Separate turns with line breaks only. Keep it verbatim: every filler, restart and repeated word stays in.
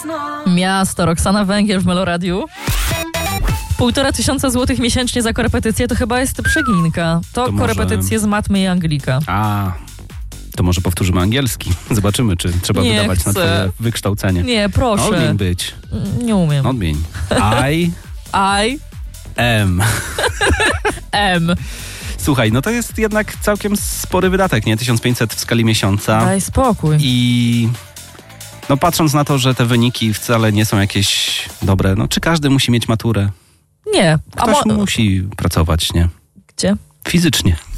Miasto, Roxana Węgiel w Meloradiu. Półtora tysiąca złotych miesięcznie za korepetycję to chyba jest przeginka. To, to korepetycje może... z matmy i Anglika.
A, to może powtórzymy angielski. Zobaczymy, czy trzeba
nie
wydawać
chcę.
na twoje wykształcenie.
Nie, proszę.
Odmień być.
Nie umiem.
Odmień. I...
I...
M.
M.
Słuchaj, no to jest jednak całkiem spory wydatek, nie? tysiąc pięćset w skali miesiąca.
Daj spokój.
I no patrząc na to, że te wyniki wcale nie są jakieś dobre, no czy każdy musi mieć maturę?
Nie.
Ktoś
A mo-
musi pracować, nie?
Gdzie?
Fizycznie.